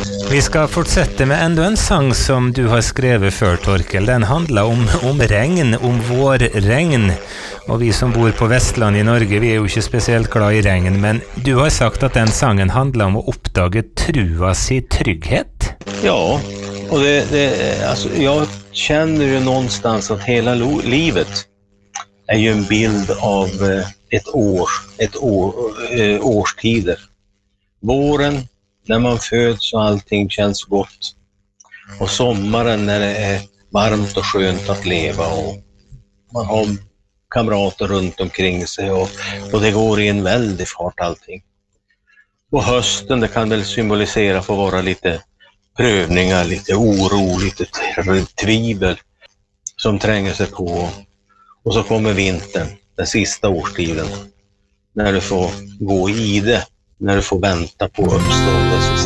Vi ska fortsätta med ändå en sång som du har skrivit för, Torkel. Den handlar om regn, om vårregn. Och vi som bor på Västland i Norge, vi är ju inte speciellt glada i regn. Men du har sagt att den sången handlar om att uppdaga truas i trygghet. Ja, och alltså, jag känner ju någonstans att hela livet är ju en bild av årstider. Våren, när man föds och allting känns gott. Och sommaren när det är varmt och skönt att leva och man har kamrater runt omkring sig och det går i en väldig fart allting. Och hösten, det kan väl symbolisera för vara lite prövningar, lite oro, lite tvivel som tränger sig på. Och så kommer vintern, den sista årstiden, när du får gå i det, när du får vänta på uppståndelsen.